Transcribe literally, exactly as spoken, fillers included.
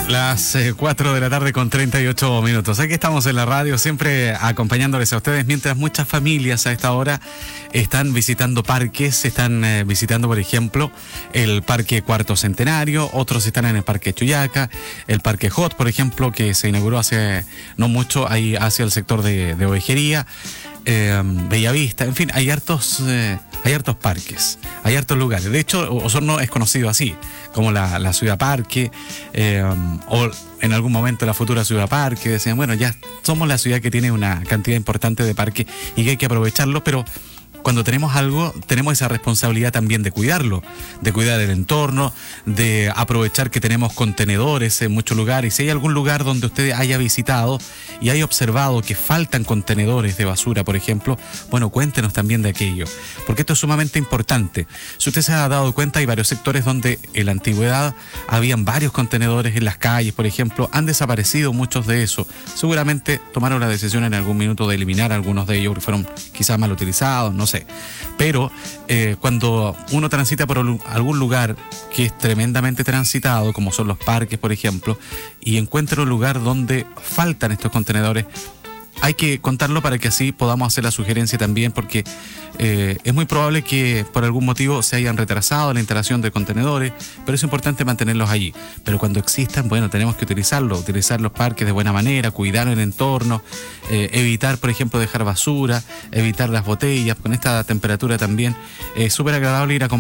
Las eh, cuatro de la tarde con treinta y ocho minutos. Aquí estamos en la radio, siempre acompañándoles a ustedes, mientras muchas familias a esta hora están visitando parques, están eh, visitando, por ejemplo, el Parque Cuarto Centenario, otros están en el Parque Chuyaca, el Parque Hot, por ejemplo, que se inauguró hace no mucho, ahí hacia el sector de, de Ovejería, eh, Bellavista, en fin, hay hartos... Eh, Hay hartos parques, hay hartos lugares. De hecho, Osorno es conocido así, como la, la ciudad parque, eh, o en algún momento la futura ciudad parque. Decían, bueno, ya somos la ciudad que tiene una cantidad importante de parques y que hay que aprovecharlo, pero cuando tenemos algo, tenemos esa responsabilidad también de cuidarlo, de cuidar el entorno, de aprovechar que tenemos contenedores en muchos lugares. Si hay algún lugar donde usted haya visitado y haya observado que faltan contenedores de basura, por ejemplo, bueno, cuéntenos también de aquello, porque esto es sumamente importante. Si usted se ha dado cuenta, hay varios sectores donde en la antigüedad habían varios contenedores en las calles, por ejemplo, han desaparecido muchos de esos. Seguramente tomaron la decisión en algún minuto de eliminar algunos de ellos porque fueron quizás mal utilizados, no sé. Pero eh, cuando uno transita por algún lugar que es tremendamente transitado, como son los parques, por ejemplo, y encuentra un lugar donde faltan estos contenedores, hay que contarlo para que así podamos hacer la sugerencia también, porque eh, es muy probable que por algún motivo se hayan retrasado la instalación de contenedores, pero es importante mantenerlos allí. Pero cuando existan, bueno, tenemos que utilizarlos, utilizar los parques de buena manera, cuidar el entorno, eh, evitar, por ejemplo, dejar basura, evitar las botellas. Con esta temperatura también es súper agradable ir a